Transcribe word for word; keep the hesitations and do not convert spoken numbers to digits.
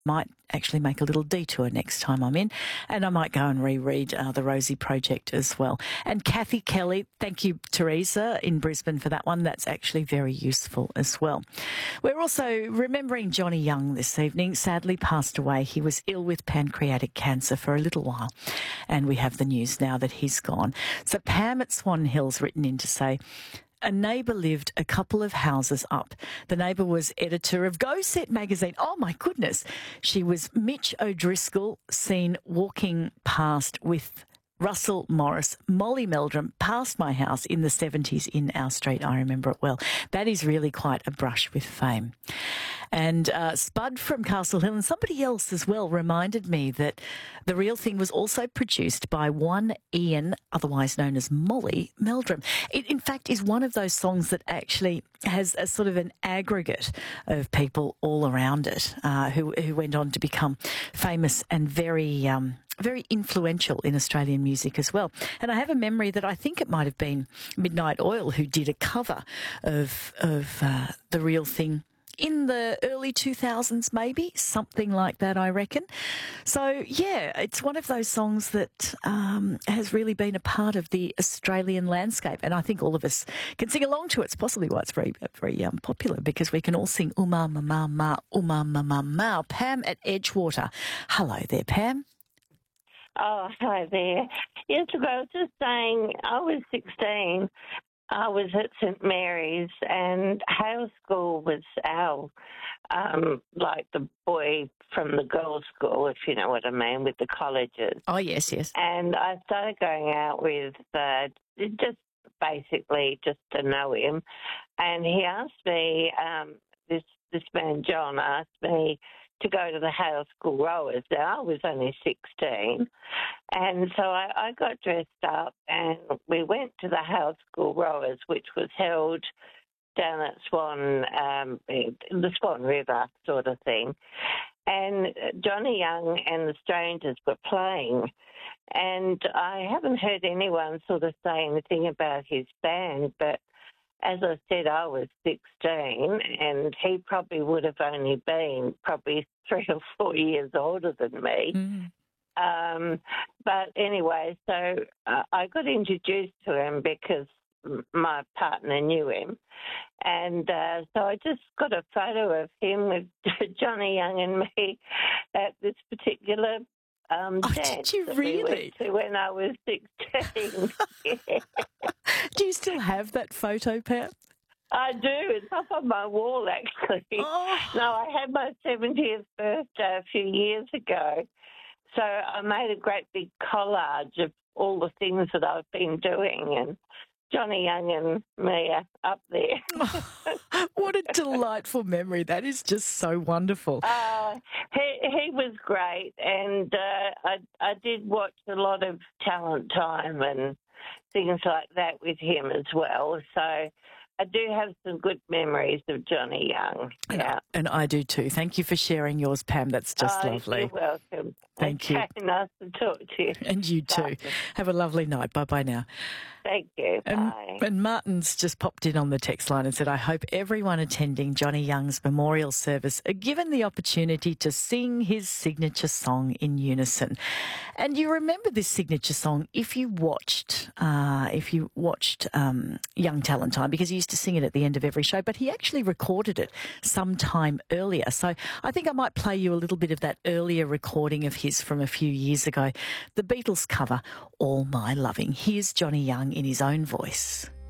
might actually make a little detour next time I'm in, and I might go and reread uh, The Rosie Project as well. And Kathy Kelly, thank you, Teresa, in Brisbane for that one. That's actually very useful as well. We're also remembering Johnny Young this evening. Sadly passed away. He was ill with pancreatic cancer for a little while, and we have the news now that he's gone. So Pam at Swan Hill's written in to say, a neighbour lived a couple of houses up. The neighbour was editor of Go Set magazine. Oh, my goodness. She was Mitch O'Driscoll, seen walking past with Russell Morris, Molly Meldrum, past my house in the seventies in our street. I remember it well. That is really quite a brush with fame. And uh, Spud from Castle Hill and somebody else as well reminded me that The Real Thing was also produced by one Ian, otherwise known as Molly Meldrum. It, in fact, is one of those songs that actually has a sort of an aggregate of people all around it uh, who, who went on to become famous and very... Um, very influential in Australian music as well. And I have a memory that I think it might have been Midnight Oil who did a cover of of uh, The Real Thing in the early two thousands, maybe, something like that, I reckon. So, yeah, it's one of those songs that um, has really been a part of the Australian landscape, and I think all of us can sing along to it. It's possibly why it's very, very um, popular, because we can all sing Uma Ma Ma Ma, Uma Ma Ma Ma. Pam at Edgewater. Hello there, Pam. Oh, hi there. Yes, look, I was just saying, I was sixteen. I was at St Mary's, and Hale School was our, um, like the boy from the girls' school, if you know what I mean, with the colleges. Oh, yes, yes. And I started going out with uh, just basically just to know him. And he asked me, um, this, this man John asked me to go to the Hale School Rowers. Now, I was only sixteen, and so I, I got dressed up and we went to the Hale School Rowers, which was held down at Swan, um, the Swan River sort of thing. And Johnny Young and the Strangers were playing, and I haven't heard anyone sort of say anything about his band, but as I said, I was sixteen, and he probably would have only been probably three or four years older than me. Mm. Um, but anyway, so uh, I got introduced to him because my partner knew him. And uh, so I just got a photo of him with Johnny Young and me at this particular Um, oh, did you really? We when I was sixteen. Yeah. Do you still have that photo, Pam? I do. It's up on my wall, actually. Oh. No, I had my seventieth birthday a few years ago. So I made a great big collage of all the things that I've been doing, and Johnny Young and me are up there. Oh, what a delightful memory. That is just so wonderful. Uh, he, he was great, and uh, I, I did watch a lot of Talent Time and things like that with him as well. So I do have some good memories of Johnny Young. Yeah. And I do too. Thank you for sharing yours, Pam. That's just oh, lovely. You're welcome. Thank okay, you. Nice to talk to you. And you too. Bye. Have a lovely night. Bye-bye now. Thank you. And, Bye. and Martin's just popped in on the text line and said, I hope everyone attending Johnny Young's memorial service are given the opportunity to sing his signature song in unison. And you remember this signature song if you watched, uh, if you watched um, Young Talent Time, because he used to sing it at the end of every show, but he actually recorded it some time earlier. So I think I might play you a little bit of that earlier recording of his from a few years ago. The Beatles cover, All My Loving. Here's Johnny Young in his own voice.